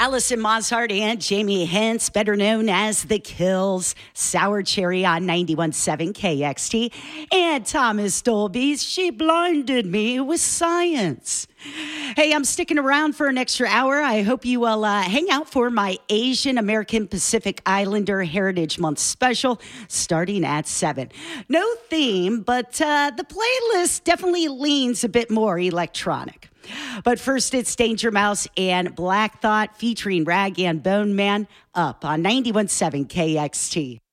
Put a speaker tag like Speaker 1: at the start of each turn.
Speaker 1: Allison Mozart and Jamie Hintz, better known as The Kills, Sour Cherry on 91.7 KXT, and Thomas Dolby's She Blinded Me with Science. Hey, I'm sticking around for an extra hour. I hope you will hang out for my Asian American Pacific Islander Heritage Month special starting at 7. No theme, but the playlist definitely leans a bit more electronic. But first, it's Danger Mouse and Black Thought featuring Rag and Bone Man up on 91.7 KXT.